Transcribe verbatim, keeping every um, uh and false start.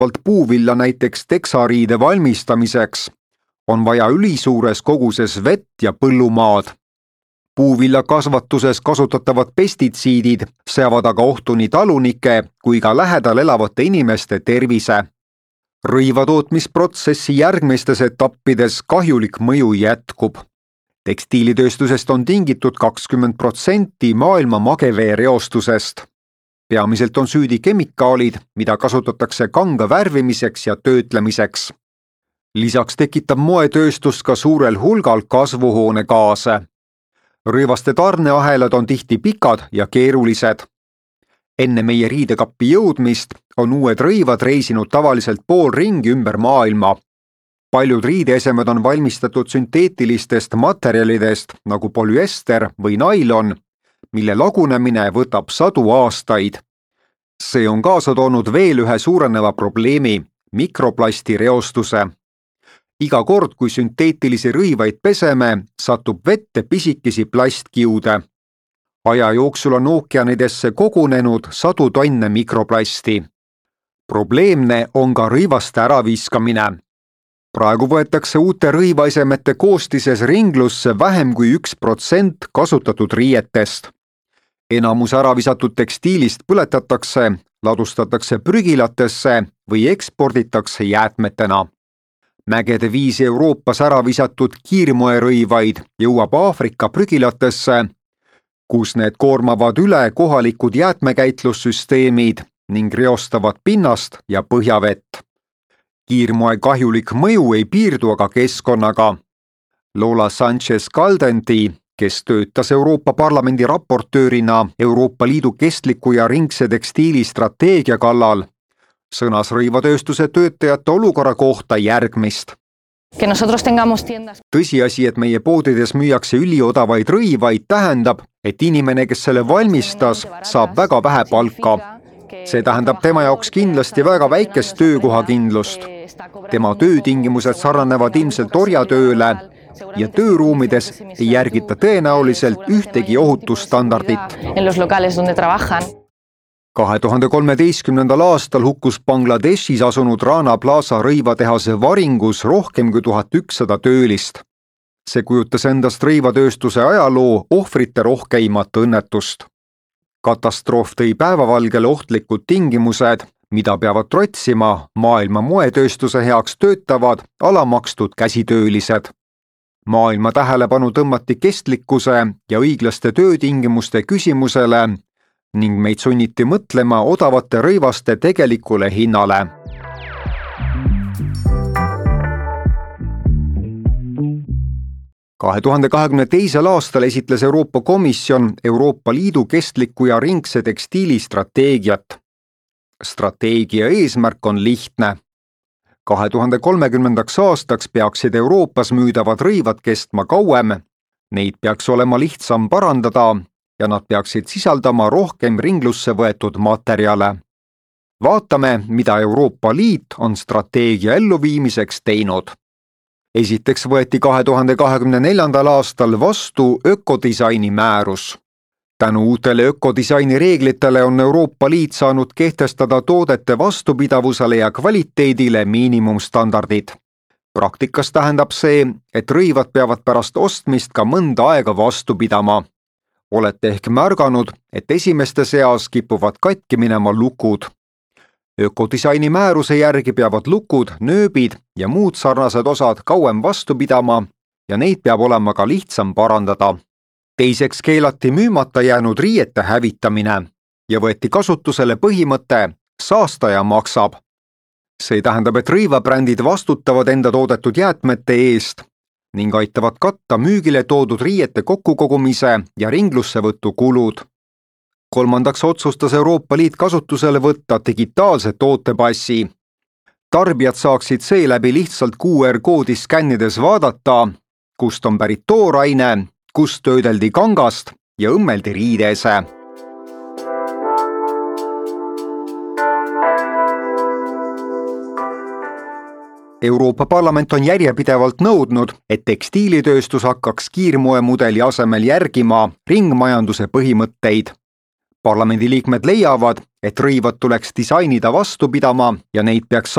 puuvilla näiteks teksariide valmistamiseks, on vaja ülisuures koguses vett ja põllumaad. Puuvillakasvatuses kasutatavad pestitsiidid seavad aga ohtu nii talunike kui ka lähedal elavate inimeste tervise. Rõivatootmisprotsessi järgmistes etappides kahjulik mõju jätkub. Tekstiilitööstusest on tingitud kakskümmend protsenti maailma magevee reostusest. Peamiselt on süüdi kemikaalid, mida kasutatakse kanga värvimiseks ja töötlemiseks. Lisaks tekitab moetööstus ka suurel hulgal kasvuhoonegaase. Rõivaste tarneahelad on tihti pikad ja keerulised. Enne meie riidekappi jõudmist on uued rõivad reisinud tavaliselt pool ringi ümber maailma. Paljud riideesemed on valmistatud sünteetilistest materjalidest nagu polüester või nailon, mille lagunemine võtab sadu aastaid. See on kaasa toonud veel ühe suureneva probleemi, mikroplasti reostuse. Iga kord, kui sünteetilisi rõivaid peseme, satub vette pisikesi plastkiude. Aja jooksul on ookeanidesse kogunenud sadu tonne mikroplasti. Probleemne on ka rõivaste äraviskamine. Praegu võetakse uute rõivaesemete koostises ringlusse vähem kui üks protsent kasutatud riietest. Enamus äravisatud tekstiilist põletatakse, ladustatakse prügilatesse või eksporditakse jäätmetena. Mägede viisi Euroopas äravisatud kiirmoerõivaid jõuab Aafrika prügilatesse, kus need koormavad üle kohalikud jäätmekäitlussüsteemid ning reostavad pinnast ja põhjavett. Kiirmoe kahjulik mõju ei piirdu aga keskkonnaga. Lola Sanchez-Caldenti, kes töötas Euroopa Parlamendi raportöörina Euroopa Liidu kestliku ja ringse tekstiili strateegia kallal, sõnas rõivatööstuse töötajate olukorra kohta järgmist. Tõsiasi, et meie poodides müüakse üliodavaid rõivaid, tähendab, et inimene, kes selle valmistas, saab väga vähe palka. See tähendab tema jaoks kindlasti väga väikest töökohakindlust. Tema töötingimused sarnanevad ilmselt orjatööle ja tööruumides ei järgita tõenäoliselt ühtegi ohutusstandardit. kahe tuhande kolmeteistkümnendal aastal hukkus Bangladeshis asunud Rana Plaza rõivatehase varingus rohkem kui tuhat ükssada töölist. See kujutas endast rõivatööstuse ajaloo ohvrite rohkeimat õnnetust. Katastroof tõi päevavalgele ohtlikud tingimused, mida peavad trotsima maailma moetööstuse heaks töötavad alamakstud käsitöölised. Maailma tähelepanu tõmmati kestlikkuse ja õiglaste töötingimuste küsimusele ning meid sunniti mõtlema odavate rõivaste tegelikule hinnale. kahe tuhande kahekümne teisel aastal esitles Euroopa Komisjon Euroopa Liidu kestliku ja ringse tekstiili strateegiat. Strateegia eesmärk on lihtne. kahe tuhande kolmekümnendaks aastaks peaksid Euroopas müüdavad rõivad kestma kauem, neid peaks olema lihtsam parandada ja nad peaksid sisaldama rohkem ringlusse võetud materjale. Vaatame, mida Euroopa Liit on strateegia elluviimiseks teinud. Esiteks võeti kahe tuhande kahekümne neljandal aastal vastu ökodisaini määrus. Tänu uutele ökodisaini reeglitele on Euroopa Liit saanud kehtestada toodete vastupidavusele ja kvaliteedile miinimumstandardid. Praktikas tähendab see, et rõivad peavad pärast ostmist ka mõnda aega vastu pidama. Olete ehk märganud, et esimeste seas kipuvad katki minema lukud. Ökodisaini määruse järgi peavad lukud, nööbid ja muud sarnased osad kauem vastu pidama ja neid peab olema ka lihtsam parandada. Teiseks keelati müümata jäänud riiete hävitamine ja võeti kasutusele põhimõte saastaja maksab. See tähendab, et rõivabrändid vastutavad enda toodetud jäätmete eest ning aitavad katta müügile toodud riiete kokkukogumise ja ringlussevõtu kulud. Kolmandaks otsustas Euroopa Liit kasutusele võtta digitaalse tootepassi. Tarbijad saaksid seeläbi lihtsalt Q R-koodi skännides vaadata, kust on pärit tooraine, kust töödeldi kangast ja õmmeldi riideese. Euroopa Parlament on järjepidevalt nõudnud, et tekstiilitööstus hakkaks kiirmoemudeli asemel järgima ringmajanduse põhimõtteid. parlamendiliikmed leiavad, et rõivad tuleks disainida vastu pidama ja neid peaks